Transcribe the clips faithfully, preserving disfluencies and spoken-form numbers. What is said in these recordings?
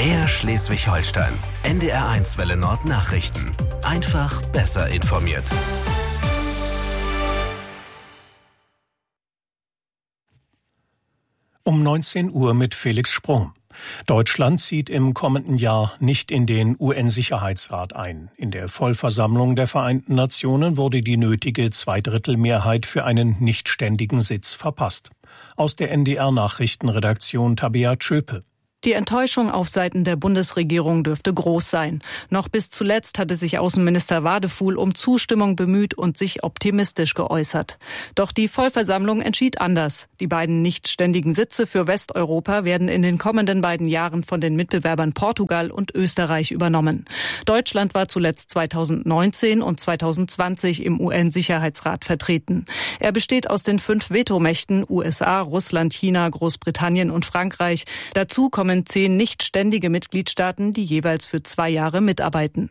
Mehr Schleswig-Holstein. N D R eins Welle Nord Nachrichten. Einfach besser informiert. Um neunzehn Uhr mit Felix Sprung. Deutschland zieht im kommenden Jahr nicht in den U N-Sicherheitsrat ein. In der Vollversammlung der Vereinten Nationen wurde die nötige Zweidrittelmehrheit für einen nichtständigen Sitz verpasst. Aus der N D R-Nachrichtenredaktion Tabea Tschöpe. Die Enttäuschung auf Seiten der Bundesregierung dürfte groß sein. Noch bis zuletzt hatte sich Außenminister Wadefuhl um Zustimmung bemüht und sich optimistisch geäußert. Doch die Vollversammlung entschied anders. Die beiden nichtständigen Sitze für Westeuropa werden in den kommenden beiden Jahren von den Mitbewerbern Portugal und Österreich übernommen. Deutschland war zuletzt zweitausendneunzehn und zweitausendzwanzig im U N-Sicherheitsrat vertreten. Er besteht aus den fünf Vetomächten U S A, Russland, China, Großbritannien und Frankreich. Dazu kommen zehn nichtständige Mitgliedstaaten, die jeweils für zwei Jahre mitarbeiten.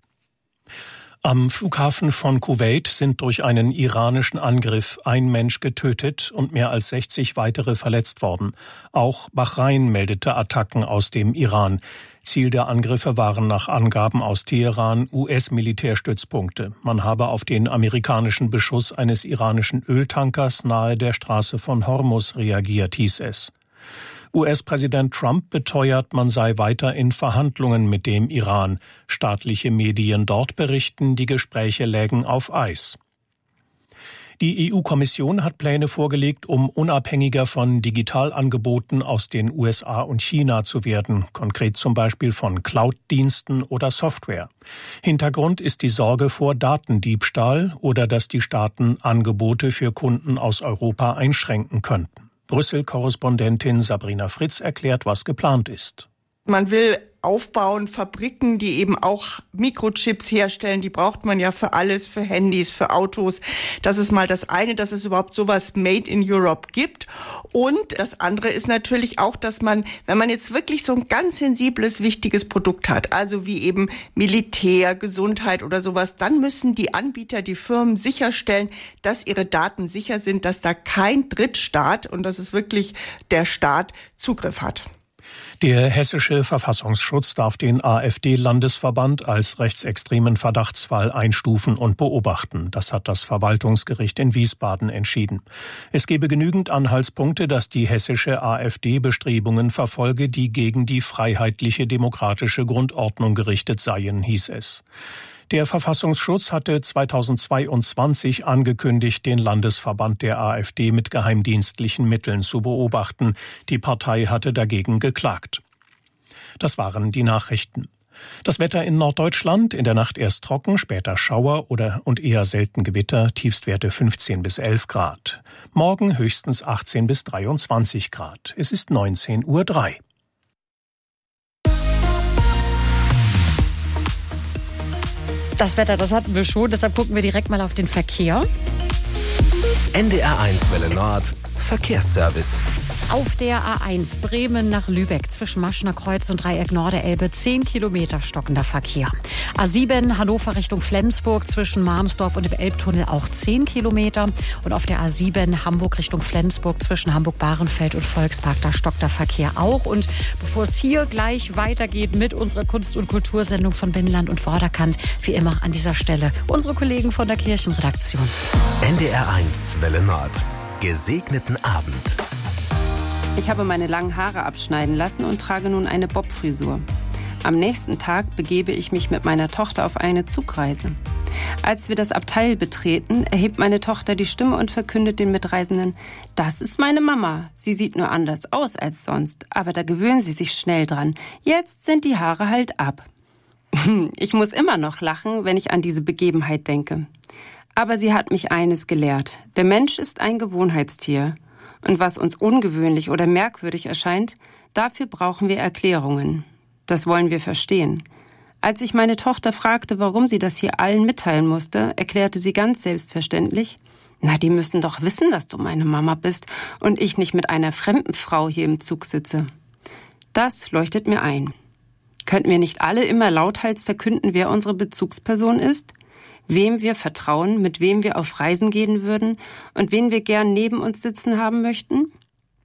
Am Flughafen von Kuwait sind durch einen iranischen Angriff ein Mensch getötet und mehr als sechzig weitere verletzt worden. Auch Bahrain meldete Attacken aus dem Iran. Ziel der Angriffe waren nach Angaben aus Teheran U S-Militärstützpunkte. Man habe auf den amerikanischen Beschuss eines iranischen Öltankers nahe der Straße von Hormuz reagiert, hieß es. U S-Präsident Trump beteuert, man sei weiter in Verhandlungen mit dem Iran. Staatliche Medien dort berichten, die Gespräche lägen auf Eis. Die E U-Kommission hat Pläne vorgelegt, um unabhängiger von Digitalangeboten aus den U S A und China zu werden, konkret zum Beispiel von Cloud-Diensten oder Software. Hintergrund ist die Sorge vor Datendiebstahl oder dass die Staaten Angebote für Kunden aus Europa einschränken könnten. Brüssel-Korrespondentin Sabrina Fritz erklärt, was geplant ist. Man will aufbauen, Fabriken, die eben auch Mikrochips herstellen, die braucht man ja für alles, für Handys, für Autos. Das ist mal das eine, dass es überhaupt sowas Made in Europe gibt. Und das andere ist natürlich auch, dass man, wenn man jetzt wirklich so ein ganz sensibles, wichtiges Produkt hat, also wie eben Militär, Gesundheit oder sowas, dann müssen die Anbieter, die Firmen sicherstellen, dass ihre Daten sicher sind, dass da kein Drittstaat, und das ist wirklich der Staat, Zugriff hat. Der hessische Verfassungsschutz darf den AfD-Landesverband als rechtsextremen Verdachtsfall einstufen und beobachten. Das hat das Verwaltungsgericht in Wiesbaden entschieden. Es gebe genügend Anhaltspunkte, dass die hessische AfD Bestrebungen verfolge, die gegen die freiheitliche demokratische Grundordnung gerichtet seien, hieß es. Der Verfassungsschutz hatte zweitausendzweiundzwanzig angekündigt, den Landesverband der AfD mit geheimdienstlichen Mitteln zu beobachten. Die Partei hatte dagegen geklagt. Das waren die Nachrichten. Das Wetter in Norddeutschland, in der Nacht erst trocken, später Schauer oder und eher selten Gewitter, Tiefstwerte fünfzehn bis elf Grad. Morgen höchstens achtzehn bis dreiundzwanzig Grad. Es ist neunzehn Uhr drei. Das Wetter, das hatten wir schon, deshalb gucken wir direkt mal auf den Verkehr. N D R eins Welle Nord, Verkehrsservice. Auf der A eins Bremen nach Lübeck zwischen Maschner Kreuz und Dreieck Norderelbe zehn Kilometer stockender Verkehr. A sieben Hannover Richtung Flensburg zwischen Marmsdorf und dem Elbtunnel auch zehn Kilometer. Und auf der A sieben Hamburg Richtung Flensburg zwischen Hamburg-Bahrenfeld und Volkspark, da stockt der Verkehr auch. Und bevor es hier gleich weitergeht mit unserer Kunst- und Kultursendung von Binnenland und Vorderkant, wie immer an dieser Stelle unsere Kollegen von der Kirchenredaktion. N D R eins Welle Nord. Gesegneten Abend. Ich habe meine langen Haare abschneiden lassen und trage nun eine Bob-Frisur. Am nächsten Tag begebe ich mich mit meiner Tochter auf eine Zugreise. Als wir das Abteil betreten, erhebt meine Tochter die Stimme und verkündet den Mitreisenden: Das ist meine Mama. Sie sieht nur anders aus als sonst, aber da gewöhnen sie sich schnell dran. Jetzt sind die Haare halt ab. Ich muss immer noch lachen, wenn ich an diese Begebenheit denke. Aber sie hat mich eines gelehrt: Der Mensch ist ein Gewohnheitstier. Und was uns ungewöhnlich oder merkwürdig erscheint, dafür brauchen wir Erklärungen. Das wollen wir verstehen. Als ich meine Tochter fragte, warum sie das hier allen mitteilen musste, erklärte sie ganz selbstverständlich: Na, die müssen doch wissen, dass du meine Mama bist und ich nicht mit einer fremden Frau hier im Zug sitze. Das leuchtet mir ein. Könnten wir nicht alle immer lauthals verkünden, wer unsere Bezugsperson ist? Wem wir vertrauen, mit wem wir auf Reisen gehen würden und wen wir gern neben uns sitzen haben möchten?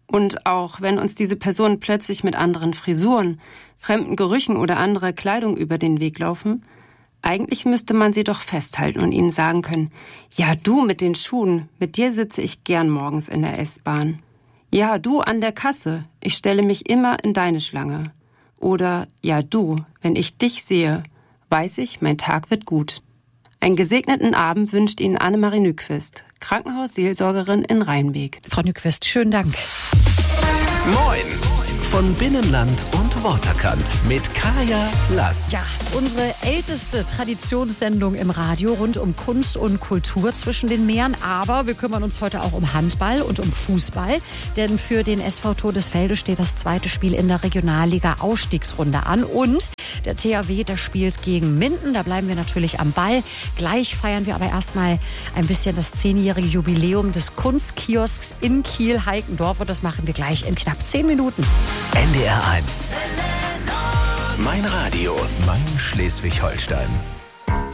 Und auch wenn uns diese Personen plötzlich mit anderen Frisuren, fremden Gerüchen oder anderer Kleidung über den Weg laufen, eigentlich müsste man sie doch festhalten und ihnen sagen können, ja, du mit den Schuhen, mit dir sitze ich gern morgens in der S-Bahn. Ja, du an der Kasse, ich stelle mich immer in deine Schlange. Oder, ja, du, wenn ich dich sehe, weiß ich, mein Tag wird gut. Einen gesegneten Abend wünscht Ihnen Annemarie Nyquist, Krankenhausseelsorgerin in Rheinbeek. Frau Nyquist, schönen Dank. Moin von Binnenland und Waterkant mit Kaya Lass. Ja, unsere älteste Traditionssendung im Radio rund um Kunst und Kultur zwischen den Meeren. Aber wir kümmern uns heute auch um Handball und um Fußball. Denn für den S V Todesfelde steht das zweite Spiel in der Regionalliga-Aufstiegsrunde an. Und der T H W, der spielt gegen Minden. Da bleiben wir natürlich am Ball. Gleich feiern wir aber erstmal ein bisschen das zehnjährige Jubiläum des Kunstkiosks in Kiel-Heikendorf. Und das machen wir gleich in knapp zehn Minuten. N D R eins. Mein Radio, mein Schleswig-Holstein.